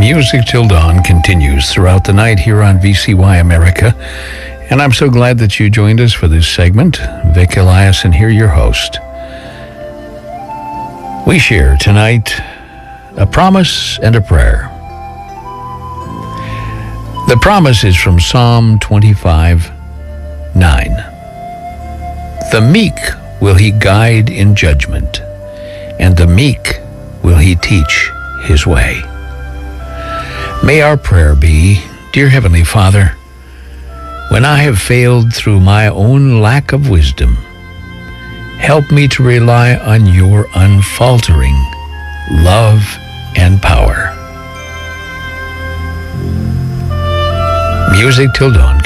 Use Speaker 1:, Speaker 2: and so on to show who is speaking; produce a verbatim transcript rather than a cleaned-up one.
Speaker 1: Music Till Dawn continues throughout the night here on V C Y America. And I'm so glad that you joined us for this segment. Vic Eliason here, your host. We share tonight a promise and a prayer. The promise is from Psalm twenty-five, nine. The meek will he guide in judgment, and the meek will he teach his way. May our prayer be, Dear Heavenly Father, when I have failed through my own lack of wisdom, help me to rely on your unfaltering love and power. Music Till Dawn.